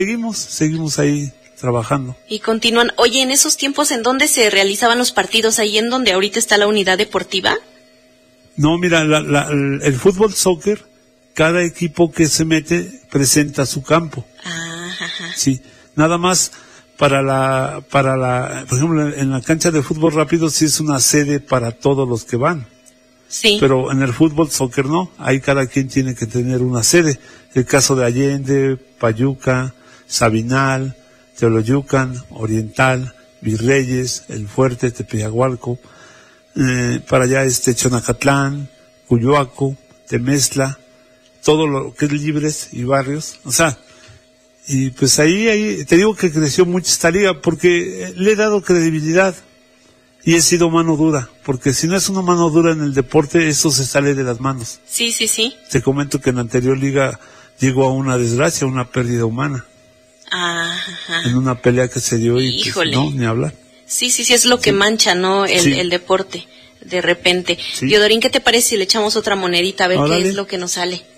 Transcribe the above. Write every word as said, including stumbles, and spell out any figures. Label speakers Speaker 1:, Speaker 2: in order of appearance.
Speaker 1: Seguimos, seguimos ahí trabajando.
Speaker 2: Y continúan. Oye, en esos tiempos, ¿en dónde se realizaban los partidos? ¿Ahí en donde ahorita está la unidad deportiva?
Speaker 1: No, mira, la, la, el, el fútbol soccer, cada equipo que se mete presenta su campo.
Speaker 2: Ah, ajá.
Speaker 1: Sí, nada más para la, para la, por ejemplo, en la cancha de fútbol rápido sí es una sede para todos los que van.
Speaker 2: Sí.
Speaker 1: Pero en el fútbol soccer no, ahí cada quien tiene que tener una sede. El caso de Allende, Payuca, Sabinal, Teoloyucan, Oriental, Virreyes, El Fuerte, Tepeyagualco, eh, para allá este Chonacatlán, Cuyoaco, Temeztla, todo lo que es Libres y Barrios, o sea, y pues ahí, ahí, te digo que creció mucho esta liga, porque le he dado credibilidad, y he sido mano dura, porque si no es una mano dura en el deporte, eso se sale de las manos.
Speaker 2: Sí, sí, sí.
Speaker 1: Te comento que en la anterior liga llegó a una desgracia, una pérdida humana.
Speaker 2: Ajá.
Speaker 1: En una pelea que se dio y
Speaker 2: Híjole.
Speaker 1: Pues, no, ni hablar.
Speaker 2: Sí, sí, sí, es lo que
Speaker 1: Sí.
Speaker 2: mancha, ¿no? El,
Speaker 1: Sí.
Speaker 2: el deporte, de repente.
Speaker 1: Sí.
Speaker 2: Diodorín, ¿qué te parece si le echamos otra monedita a ver
Speaker 1: Órale.
Speaker 2: qué es lo que nos sale?